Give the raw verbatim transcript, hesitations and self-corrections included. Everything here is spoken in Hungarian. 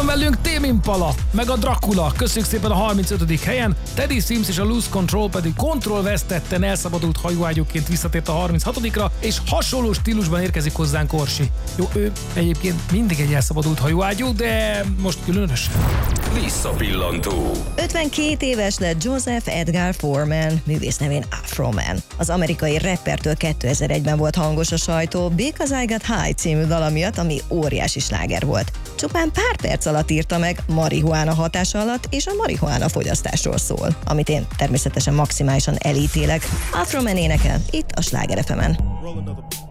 van velünk Tame Impala, meg a Dracula, köszönjük szépen a harmincötödik helyen, Teddy Swims és a Loose Control pedig kontrollvesztetten elszabadult hajóágyúként visszatért a harminchatodikra, és hasonló stílusban érkezik hozzánk Orsi. Jó, ő egyébként mindig egy elszabadult hajóágyú, de most különösen. Visszapillantó. ötvenkét éves lett Joseph Edgar Foreman, művész nevén Afro Man. Az amerikai rappertől kétezer-egyben volt hangos a sajtó Because I Got High című dala miatt, ami óriási sláger volt. Csupán pár perc alatt írta meg, marihuána hatása alatt, és a marihuána fogyasztásról szól, amit én természetesen maximálisan elítélek. Afro Man énekel itt a Sláger ef emen.